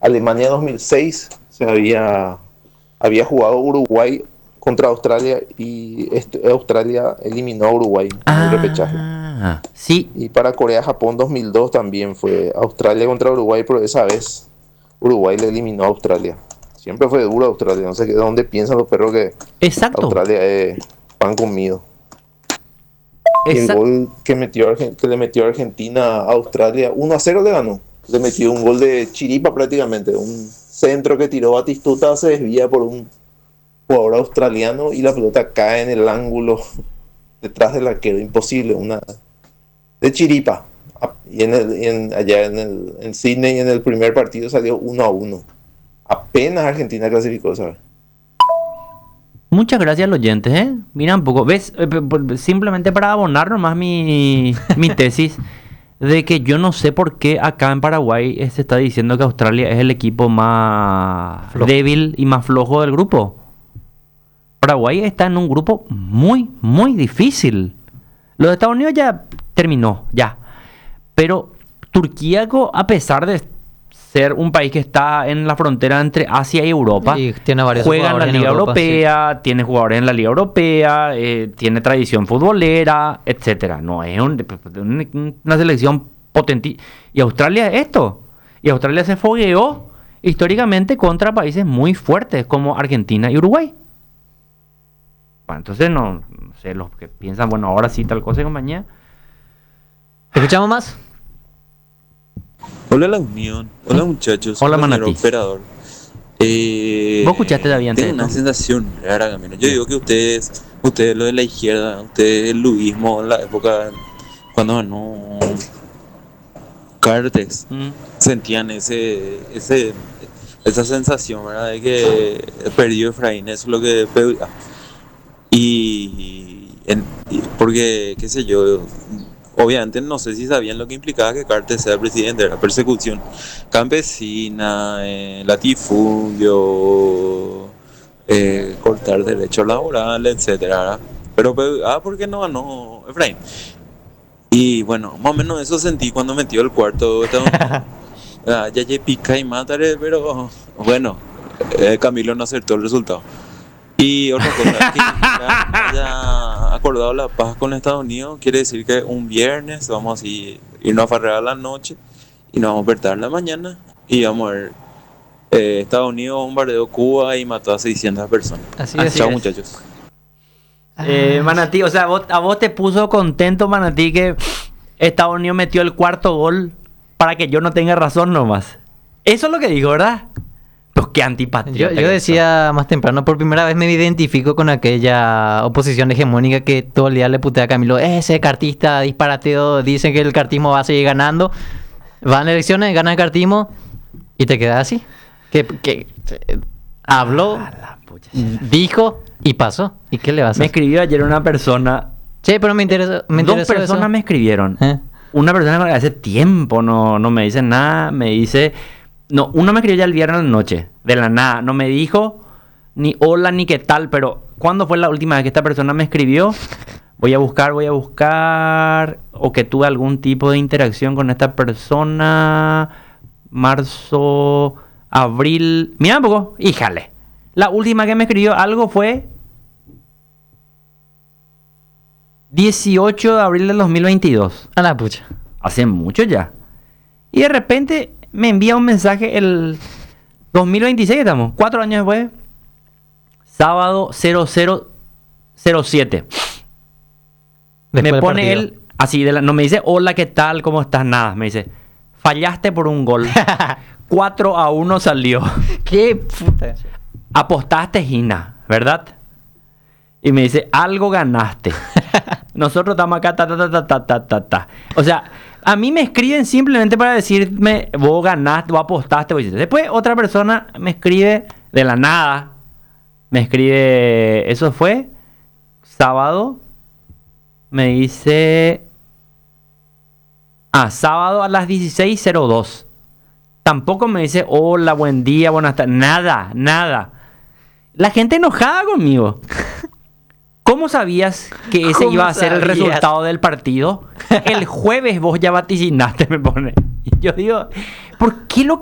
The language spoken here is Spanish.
Alemania 2006 había jugado Uruguay contra Australia y Australia eliminó a Uruguay en el repechaje. Sí. Y para Corea-Japón 2002 también fue Australia contra Uruguay, pero esa vez Uruguay le eliminó a Australia. Siempre fue duro Australia, no sé de dónde piensan los perros que Exacto. Australia es pan comido. Y el gol que le metió a Argentina a Australia, 1-0 le ganó. Le metió un gol de chiripa prácticamente, un centro que tiró Batistuta, se desvía por un jugador australiano y la pelota cae en el ángulo detrás del arquero, imposible, una de chiripa. Y allá en Sydney en el primer partido salió 1-1. Apenas Argentina clasificó, ¿sabes? Muchas gracias a los oyentes, ¿eh? Mira un poco, ¿ves? Simplemente para abonar nomás mi tesis de que yo no sé por qué acá en Paraguay se está diciendo que Australia es el equipo más débil y más flojo del grupo. Paraguay está en un grupo muy, muy difícil. Los Estados Unidos ya terminó, ya. Pero Turquía, a pesar de ser un país que está en la frontera entre Asia y Europa, y tiene varios juega en la Liga Europa, Europea, sí. Tiene jugadores en la Liga Europea, tiene tradición futbolera, etcétera. No es una selección potente. Y Australia es esto. Y Australia se fogueó históricamente contra países muy fuertes como Argentina y Uruguay. Bueno, entonces no sé, los que piensan, bueno, ahora sí tal cosa y compañía. ¿Escuchamos más? Hola la Unión, hola muchachos. Hola Manatí. Operador. ¿Vos escuchaste David antes? Tengo una sensación rara, Camilo. Yo digo que ustedes lo de la izquierda, ustedes el luismo en la época cuando ganó Cartes, sentían esa sensación, ¿verdad? De que perdió Efraín, eso es lo que porque, qué sé yo, obviamente no sé si sabían lo que implicaba que Cartes sea presidente, era persecución campesina, latifundio, cortar derechos laborales, etcétera. Pero ¿por qué no ganó Efraín? Y bueno, más o menos eso sentí cuando metió el cuarto. Ya pica y mataré, pero bueno, Camilo no acertó el resultado. Y otra cosa, que haya acordado la paz con Estados Unidos, quiere decir que un viernes vamos a irnos a farrear a la noche y nos vamos a despertar en la mañana y vamos a ver Estados Unidos bombardeó Cuba y mató a 600 personas. Así es. Chao muchachos. Manatí, o sea, a vos te puso contento, Manatí, que Estados Unidos metió el cuarto gol para que yo no tenga razón nomás. Eso es lo que dijo, ¿verdad? Pues qué antipatriota. Yo decía más temprano, por primera vez me identifico con aquella oposición hegemónica que todo el día le putea a Camilo. Ese cartista disparateo, dicen que el cartismo va a seguir ganando. Van a elecciones, gana el cartismo y te quedas así. Que habló, dijo y pasó. ¿Y qué le vas a hacer? Me escribió ayer una persona. Sí, pero me interesó. Dos personas eso. Me escribieron. Una persona que hace tiempo no me dice nada, me dice... No, uno me escribió ya el viernes en la noche, de la nada. No me dijo ni hola ni qué tal, pero ¿cuándo fue la última vez que esta persona me escribió? Voy a buscar, o que tuve algún tipo de interacción con esta persona. Marzo, abril. Mira un poco, híjale. La última que me escribió algo fue 18 de abril del 2022. A la pucha. Hace mucho ya. Y de repente me envía un mensaje el 2026, estamos, 4 años después. Sábado 0007. Me pone él así, no me dice hola, ¿qué tal? ¿Cómo estás? Nada, me dice fallaste por un gol. 4-1 salió. ¿Qué puta? Apostaste, Gina, ¿verdad? Y me dice, algo ganaste. Nosotros estamos acá, O sea, a mí me escriben simplemente para decirme, vos ganaste, vos apostaste. Después otra persona me escribe de la nada. Me escribe, eso fue sábado. Me dice... sábado a las 16:02. Tampoco me dice, hola, buen día, buenas tardes. Nada. La gente enojada conmigo. ¿Cómo sabías que ese iba a ser el resultado del partido? El jueves vos ya vaticinaste, me pone. Y yo digo, ¿por qué lo